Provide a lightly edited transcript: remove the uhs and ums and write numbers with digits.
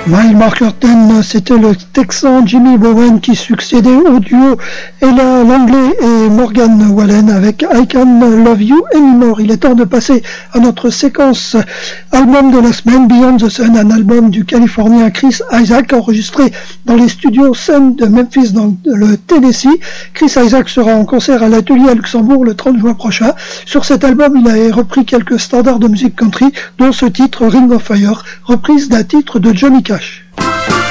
Mile Marker 10, c'était le Texan Jimmy Bowen qui succédait au duo Ella Langley et Morgan Wallen avec I Can Love You Anymore. Il est temps de passer à notre séquence album de la semaine, Beyond the Sun, un album du Californien Chris Isaak enregistré dans les studios Sun de Memphis dans le Tennessee. Chris Isaak sera en concert à l'Atelier à Luxembourg le 30 juin prochain. Sur cet album, il a repris quelques standards de musique country, dont ce titre Ring of Fire, reprise d'un titre de Johnny Cash.